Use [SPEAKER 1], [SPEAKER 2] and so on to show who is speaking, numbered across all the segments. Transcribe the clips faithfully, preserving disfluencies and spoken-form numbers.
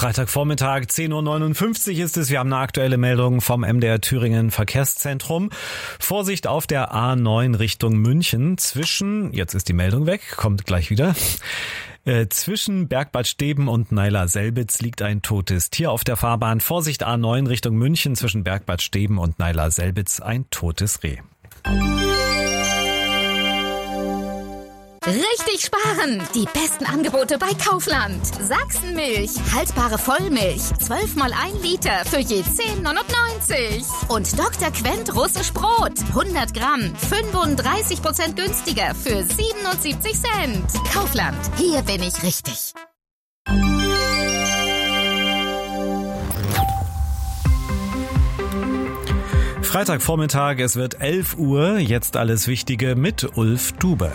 [SPEAKER 1] Freitagvormittag, zehn Uhr neunundfünfzig ist es. Wir haben eine aktuelle Meldung vom M D R Thüringen Verkehrszentrum. Vorsicht auf der A neun Richtung München zwischen, jetzt ist die Meldung weg, kommt gleich wieder. Äh, zwischen Bergbad Steben und Naila-Selbitz liegt ein totes Tier auf der Fahrbahn. Vorsicht A neun Richtung München zwischen Bergbad Steben und Naila-Selbitz ein totes Reh.
[SPEAKER 2] Richtig sparen! Die besten Angebote bei Kaufland. Sachsenmilch, haltbare Vollmilch, zwölf mal ein Liter für je zehn neunundneunzig. Und Doktor Quent russisch Brot, hundert Gramm, fünfunddreißig Prozent günstiger für siebenundsiebzig Cent. Kaufland, hier bin ich richtig.
[SPEAKER 1] Freitagvormittag, es wird elf Uhr, jetzt alles Wichtige mit Ulf Dube.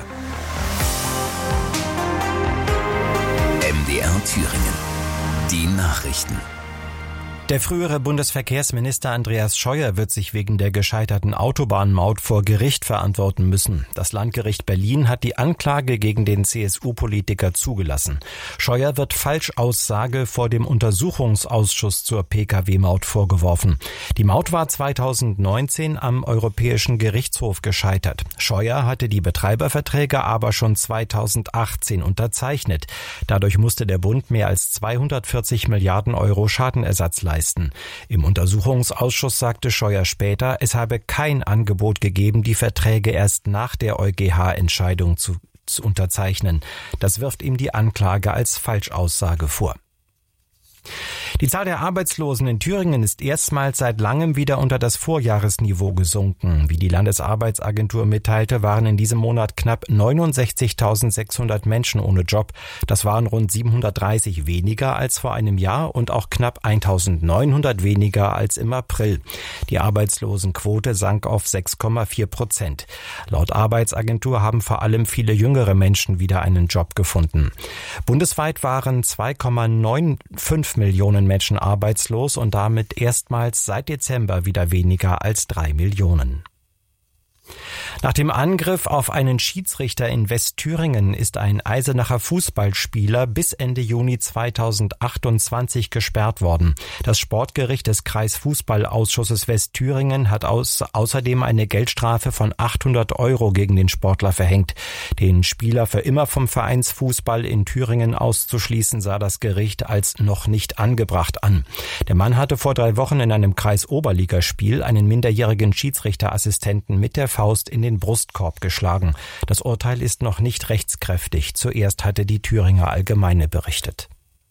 [SPEAKER 3] M D R Thüringen. Die Nachrichten.
[SPEAKER 4] Der frühere Bundesverkehrsminister Andreas Scheuer wird sich wegen der gescheiterten Autobahnmaut vor Gericht verantworten müssen. Das Landgericht Berlin hat die Anklage gegen den C S U-Politiker zugelassen. Scheuer wird Falschaussage vor dem Untersuchungsausschuss zur P K W-Maut vorgeworfen. Die Maut war zweitausendneunzehn am Europäischen Gerichtshof gescheitert. Scheuer hatte die Betreiberverträge aber schon zweitausendachtzehn unterzeichnet. Dadurch musste der Bund mehr als zweihundertvierzig Milliarden Euro Schadenersatz leisten. Im Untersuchungsausschuss sagte Scheuer später, es habe kein Angebot gegeben, die Verträge erst nach der EuGH-Entscheidung zu, zu unterzeichnen. Das wirft ihm die Anklage als Falschaussage vor. Die Zahl der Arbeitslosen in Thüringen ist erstmals seit langem wieder unter das Vorjahresniveau gesunken. Wie die Landesarbeitsagentur mitteilte, waren in diesem Monat knapp neunundsechzigtausendsechshundert Menschen ohne Job. Das waren rund siebenhundertdreißig weniger als vor einem Jahr und auch knapp eintausendneunhundert weniger als im April. Die Arbeitslosenquote sank auf sechs Komma vier Prozent. Laut Arbeitsagentur haben vor allem viele jüngere Menschen wieder einen Job gefunden. Bundesweit waren zwei Komma fünfundneunzig Millionen Menschen arbeitslos und damit erstmals seit Dezember wieder weniger als drei Millionen. Nach dem Angriff auf einen Schiedsrichter in Westthüringen ist ein Eisenacher Fußballspieler bis Ende Juni zweitausendachtundzwanzig gesperrt worden. Das Sportgericht des Kreisfußballausschusses Westthüringen hat aus, außerdem eine Geldstrafe von achthundert Euro gegen den Sportler verhängt. Den Spieler für immer vom Vereinsfußball in Thüringen auszuschließen, sah das Gericht als noch nicht angebracht an. Der Mann hatte vor drei Wochen in einem Kreisoberligaspiel einen minderjährigen Schiedsrichterassistenten mit der Faust in den Brustkorb geschlagen. Das Urteil ist noch nicht rechtskräftig. Zuerst hatte die Thüringer Allgemeine berichtet.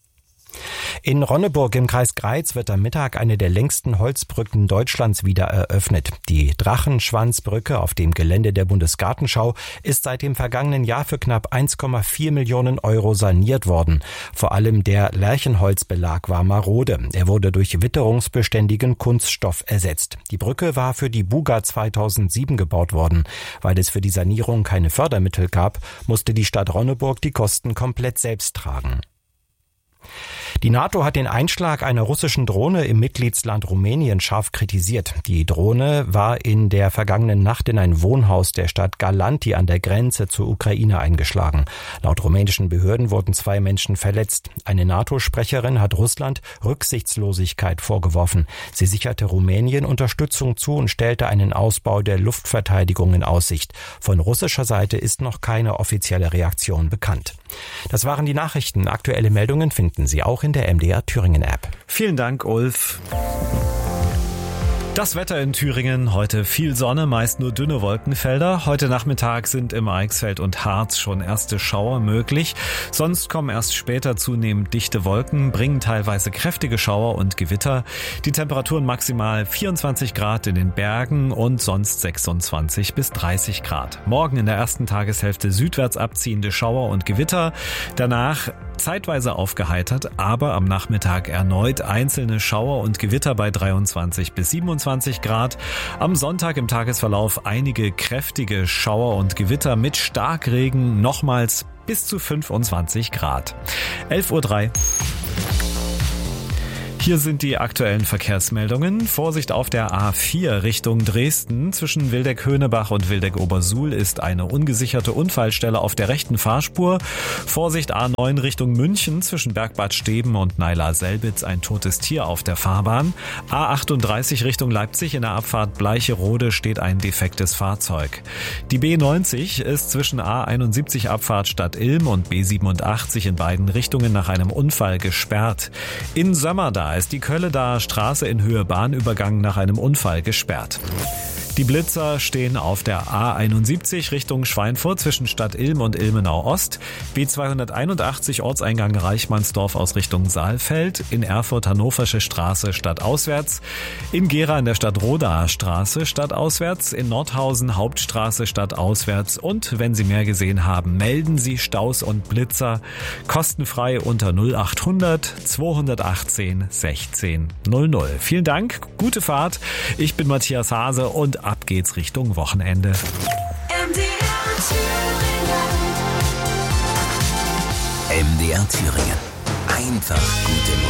[SPEAKER 4] In Ronneburg im Kreis Greiz wird am Mittag eine der längsten Holzbrücken Deutschlands wieder eröffnet. Die Drachenschwanzbrücke auf dem Gelände der Bundesgartenschau ist seit dem vergangenen Jahr für knapp eins Komma vier Millionen Euro saniert worden. Vor allem der Lärchenholzbelag war marode. Er wurde durch witterungsbeständigen Kunststoff ersetzt. Die Brücke war für die Buga zweitausendsieben gebaut worden. Weil es für die Sanierung keine Fördermittel gab, musste die Stadt Ronneburg die Kosten komplett selbst tragen. Die NATO hat den Einschlag einer russischen Drohne im Mitgliedsland Rumänien scharf kritisiert. Die Drohne war in der vergangenen Nacht in ein Wohnhaus der Stadt Galanti an der Grenze zur Ukraine eingeschlagen. Laut rumänischen Behörden wurden zwei Menschen verletzt. Eine NATO-Sprecherin hat Russland Rücksichtslosigkeit vorgeworfen. Sie sicherte Rumänien Unterstützung zu und stellte einen Ausbau der Luftverteidigung in Aussicht. Von russischer Seite ist noch keine offizielle Reaktion bekannt. Das waren die Nachrichten. Aktuelle Meldungen finden Sie auch in der M D R Thüringen App.
[SPEAKER 1] Vielen Dank, Ulf. Das Wetter in Thüringen, heute viel Sonne, meist nur dünne Wolkenfelder. Heute Nachmittag sind im Eichsfeld und Harz schon erste Schauer möglich. Sonst kommen erst später zunehmend dichte Wolken, bringen teilweise kräftige Schauer und Gewitter. Die Temperaturen maximal vierundzwanzig Grad in den Bergen und sonst sechsundzwanzig bis dreißig Grad. Morgen in der ersten Tageshälfte südwärts abziehende Schauer und Gewitter. Danach zeitweise aufgeheitert, aber am Nachmittag erneut einzelne Schauer und Gewitter bei dreiundzwanzig bis siebenundzwanzig Grad. Am Sonntag im Tagesverlauf einige kräftige Schauer und Gewitter mit Starkregen, nochmals bis zu fünfundzwanzig Grad. elf Uhr drei. Hier sind die aktuellen Verkehrsmeldungen. Vorsicht auf der A vier Richtung Dresden. Zwischen Wildeck-Höhnebach und Wildeck-Obersuhl ist eine ungesicherte Unfallstelle auf der rechten Fahrspur. Vorsicht A neun Richtung München. Zwischen Bergbad Steben und Naila-Selbitz ein totes Tier auf der Fahrbahn. A achtunddreißig Richtung Leipzig. In der Abfahrt Bleicherode steht ein defektes Fahrzeug. Die B neunzig ist zwischen A einundsiebzig Abfahrt Stadt Ilm und B siebenundachtzig in beiden Richtungen nach einem Unfall gesperrt. In Sömmerda ist die Kölledaer Straße in Höhe Bahnübergang nach einem Unfall gesperrt. Die Blitzer stehen auf der A einundsiebzig Richtung Schweinfurt zwischen Stadt Ilm und Ilmenau Ost, B zweihunderteinundachtzig Ortseingang Reichmannsdorf aus Richtung Saalfeld, in Erfurt Hannoversche Straße stadtauswärts, in Gera in der Stadt Rodaer Straße stadtauswärts, in Nordhausen Hauptstraße stadtauswärts und wenn Sie mehr gesehen haben, melden Sie Staus und Blitzer kostenfrei unter null achthundert zweihundertachtzehn sechzehn null null. Vielen Dank, gute Fahrt. Ich bin Matthias Hase und ab geht's Richtung Wochenende.
[SPEAKER 3] M D R Thüringen. M D R Thüringen. Einfach gute Musik.